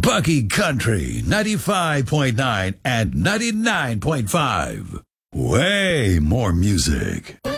Bucky Country 95.9 and 99.5. Way more music.